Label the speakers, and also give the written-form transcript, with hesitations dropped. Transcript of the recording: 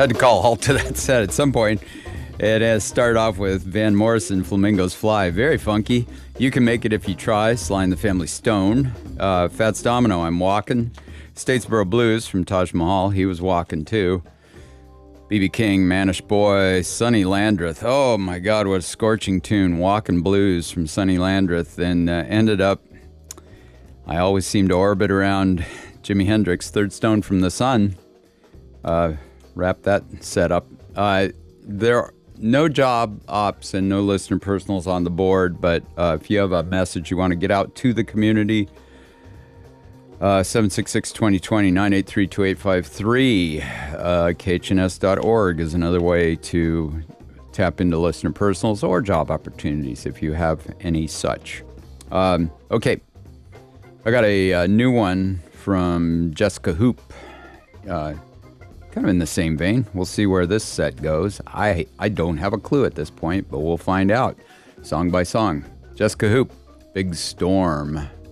Speaker 1: Had to call a halt to that set at some point. It has started off with Van Morrison, Flamingos Fly. Very funky. You Can Make It If You Try, Sly and the Family Stone. Fats Domino, I'm Walking. Statesboro Blues from Taj Mahal. He was walking too. B.B. King, Manish Boy, Sonny Landreth. Oh my God, what a scorching tune. Walking Blues from Sonny Landreth. And ended up, I always seem to orbit around Jimi Hendrix, Third Stone from the Sun. Wrap that set up. There are no job ops and no listener personals on the board, but if you have a message you want to get out to the community, 766-2020, 983-2853. KHNS.org is another way to tap into listener personals or job opportunities if you have any such. Okay, I got a new one from Jessica Hoop. Kind of in the same vein. We'll see where this set goes. I don't have a clue at this point, but we'll find out song by song. Jessica Hoop, Big Storm.